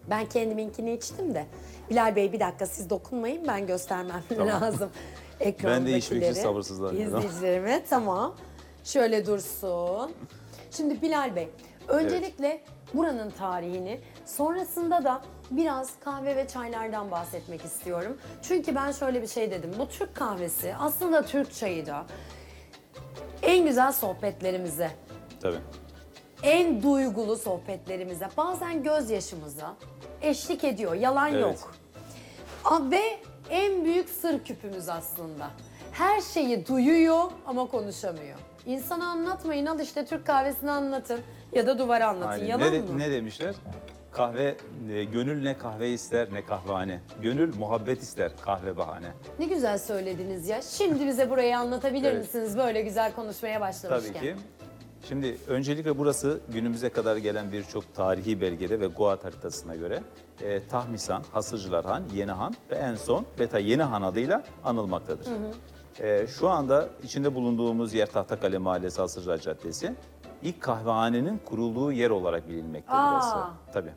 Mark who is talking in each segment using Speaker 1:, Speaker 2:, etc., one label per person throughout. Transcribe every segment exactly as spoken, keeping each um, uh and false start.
Speaker 1: Ben kendiminkini içtim de. Bilal Bey bir dakika siz dokunmayın, ben göstermem
Speaker 2: Tamam.
Speaker 1: lazım.
Speaker 2: Ben de içmek için
Speaker 1: Ekrandakileri,
Speaker 2: sabırsızlanıyorum.
Speaker 1: İzleyicilerime tamam. Şöyle dursun. Şimdi Bilal Bey, öncelikle buranın tarihini, sonrasında da biraz kahve ve çaylardan bahsetmek istiyorum. Çünkü ben şöyle bir şey dedim. Bu Türk kahvesi aslında Türk çayı da en güzel sohbetlerimize,
Speaker 2: Tabii.
Speaker 1: en duygulu sohbetlerimize, bazen gözyaşımıza eşlik ediyor. Yalan
Speaker 2: Evet.
Speaker 1: yok. A- Ve en büyük sır küpümüz aslında. Her şeyi duyuyor ama konuşamıyor. İnsana anlatmayın, al işte Türk kahvesini anlatın ya da duvara anlatın.
Speaker 2: Aynen.
Speaker 1: Yalan
Speaker 2: Ne,
Speaker 1: mı?
Speaker 2: ne demişler? Kahve, e, gönül ne kahve ister ne kahvehane. Gönül muhabbet ister, kahve bahane.
Speaker 1: Ne güzel söylediniz ya. Şimdi bize burayı anlatabilir
Speaker 2: Evet.
Speaker 1: misiniz böyle güzel konuşmaya başlamışken?
Speaker 2: Tabii ki. Şimdi öncelikle burası günümüze kadar gelen birçok tarihi belgede ve Goat haritasına göre e, Tahmishan, Hasırcılar Han, Yeni Han ve en son Beta Yeni Han adıyla anılmaktadır. E, şu anda içinde bulunduğumuz yer Tahtakale Mahallesi Hasırcılar Caddesi. İlk kahvehanenin kurulduğu yer olarak bilinmektedir
Speaker 1: Aa.
Speaker 2: burası. Tabii.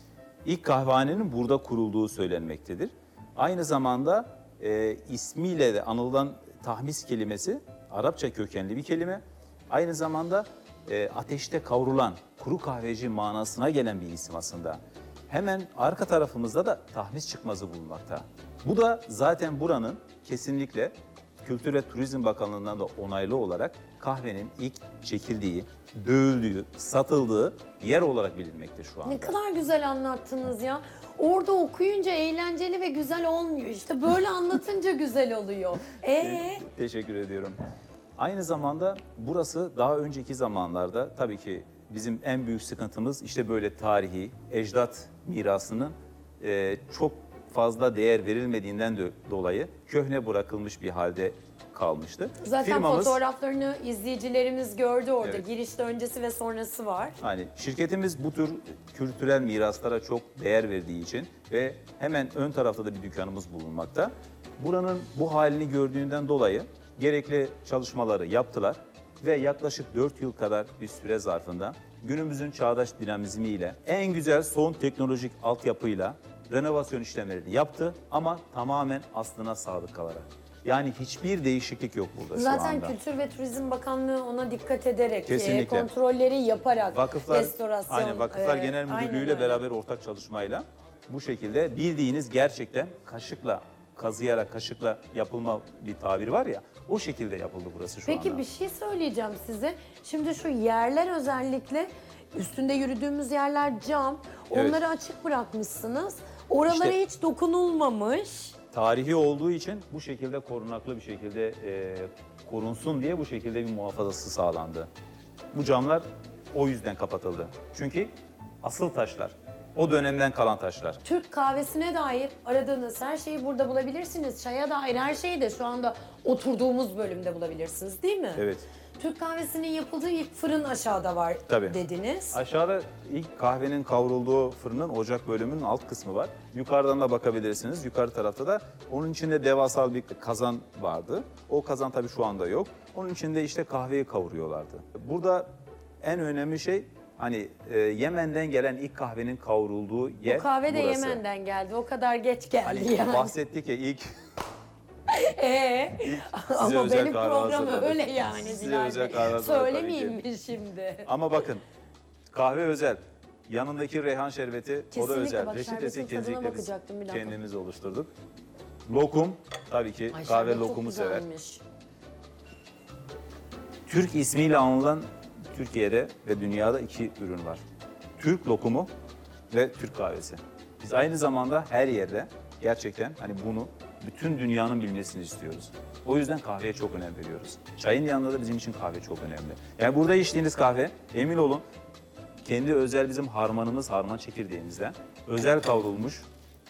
Speaker 2: İlk kahvehanenin burada kurulduğu söylenmektedir. Aynı zamanda e, ismiyle de anılan tahmis kelimesi Arapça kökenli bir kelime. Aynı zamanda e, ateşte kavrulan kuru kahveci manasına gelen bir isim aslında. Hemen arka tarafımızda da tahmis çıkmazı bulunmakta. Bu da zaten buranın kesinlikle Kültür ve Turizm Bakanlığı'ndan da onaylı olarak kahvenin ilk çekildiği, dövüldüğü, satıldığı yer olarak bilinmekte şu anda.
Speaker 1: Ne kadar güzel anlattınız ya. Orada okuyunca eğlenceli ve güzel olmuyor. İşte böyle anlatınca güzel oluyor. Ee?
Speaker 2: Teşekkür ediyorum. Aynı zamanda burası daha önceki zamanlarda tabii ki bizim en büyük sıkıntımız işte böyle tarihi, ecdat mirasının e, çok fazla değer verilmediğinden de dolayı köhne bırakılmış bir halde kalmıştı.
Speaker 1: Zaten
Speaker 2: Firmamız-
Speaker 1: fotoğraflarını izleyicilerimiz gördü orada.
Speaker 2: Evet.
Speaker 1: Girişte öncesi ve sonrası var.
Speaker 2: Hani şirketimiz bu tür kültürel miraslara çok değer verdiği için ve hemen ön tarafta da bir dükkanımız bulunmakta. Buranın bu halini gördüğünden dolayı gerekli çalışmaları yaptılar ve yaklaşık dört yıl kadar bir süre zarfında günümüzün çağdaş dinamizmiyle en güzel son teknolojik altyapıyla renovasyon işlemlerini yaptı ama tamamen aslına sadık kalarak. Yani hiçbir değişiklik yok burada şu
Speaker 1: Zaten
Speaker 2: anda.
Speaker 1: Kültür ve Turizm Bakanlığı ona dikkat ederek,
Speaker 2: Kesinlikle.
Speaker 1: e, kontrolleri yaparak,
Speaker 2: Vakıflar,
Speaker 1: restorasyon...
Speaker 2: aynen Vakıflar
Speaker 1: e,
Speaker 2: Genel
Speaker 1: aynen
Speaker 2: Müdürlüğü ile
Speaker 1: öyle.
Speaker 2: beraber ortak çalışmayla bu şekilde bildiğiniz gerçekten kaşıkla, kazıyarak kaşıkla yapılma bir tabir var ya, o şekilde yapıldı burası şu
Speaker 1: Peki
Speaker 2: anda.
Speaker 1: bir şey söyleyeceğim size. Şimdi şu yerler özellikle üstünde yürüdüğümüz yerler cam.
Speaker 2: Evet.
Speaker 1: Onları açık bırakmışsınız. Oralara
Speaker 2: İşte-
Speaker 1: hiç dokunulmamış.
Speaker 2: Tarihi olduğu için bu şekilde korunaklı bir şekilde e, korunsun diye bu şekilde bir muhafazası sağlandı. Bu camlar o yüzden kapatıldı. Çünkü asıl taşlar, o dönemden kalan taşlar.
Speaker 1: Türk kahvesine dair aradığınız her şeyi burada bulabilirsiniz. Çaya dair her şeyi de şu anda oturduğumuz bölümde bulabilirsiniz, değil mi?
Speaker 2: Evet.
Speaker 1: Türk kahvesinin yapıldığı ilk fırın aşağıda var
Speaker 2: Tabii.
Speaker 1: dediniz.
Speaker 2: Aşağıda ilk kahvenin kavrulduğu fırının ocak bölümünün alt kısmı var. Yukarıdan da bakabilirsiniz. Yukarı tarafta da onun içinde devasal bir kazan vardı. O kazan tabii şu anda yok. Onun içinde işte kahveyi kavuruyorlardı. Burada en önemli şey hani e, Yemen'den gelen ilk kahvenin kavrulduğu yer
Speaker 1: Bu kahve de
Speaker 2: burası.
Speaker 1: Yemen'den geldi. O kadar geç geldi
Speaker 2: Hani
Speaker 1: yani.
Speaker 2: bahsettik ya ilk
Speaker 1: Ee, ama
Speaker 2: özel
Speaker 1: benim
Speaker 2: kahve
Speaker 1: program
Speaker 2: hazırladık.
Speaker 1: öyle yani.
Speaker 2: Size
Speaker 1: Bilal
Speaker 2: özel
Speaker 1: Bey.
Speaker 2: kahve hazırladık tabii
Speaker 1: Söylemeyeyim
Speaker 2: ki.
Speaker 1: mi şimdi?
Speaker 2: ama bakın kahve özel. Yanındaki reyhan şerbeti o da
Speaker 1: Kesinlikle,
Speaker 2: özel.
Speaker 1: bak
Speaker 2: Reçetesi
Speaker 1: şerbetin tadına
Speaker 2: kesinlikle biz
Speaker 1: bakacaktım, bir dakika.
Speaker 2: kendimiz oluşturduk. Lokum tabii ki
Speaker 1: Ay,
Speaker 2: kahve
Speaker 1: şerbet çok
Speaker 2: lokumu sever.
Speaker 1: güzelmiş.
Speaker 2: Türk ismiyle anılan Türkiye'de ve dünyada iki ürün var. Türk lokumu ve Türk kahvesi. Biz aynı zamanda her yerde gerçekten hani bunu bütün dünyanın bilmesini istiyoruz. O yüzden kahveye çok önem veriyoruz. Çayın yanında da bizim için kahve çok önemli. Yani burada içtiğiniz kahve emin olun kendi özel bizim harmanımız, harman çekirdeğimizden özel kavrulmuş.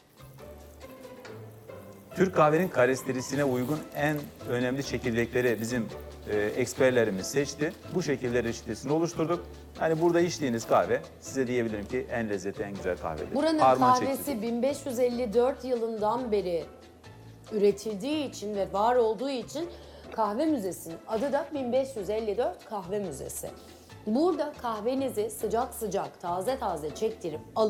Speaker 2: Türk kahvenin karakterisine uygun en önemli çekirdekleri bizim e, eksperlerimiz seçti. Bu şekilde reçetesini oluşturduk. Hani burada içtiğiniz kahve size diyebilirim ki en lezzetli, en güzel kahvedir.
Speaker 1: Buranın
Speaker 2: Harman
Speaker 1: kahvesi
Speaker 2: çekirdeği.
Speaker 1: bin beş yüz elli dört yılından beri üretildiği için ve var olduğu için kahve müzesinin adı da bin beş yüz elli dört Kahve Müzesi. Burada kahvenizi sıcak sıcak, taze taze çektirip alıp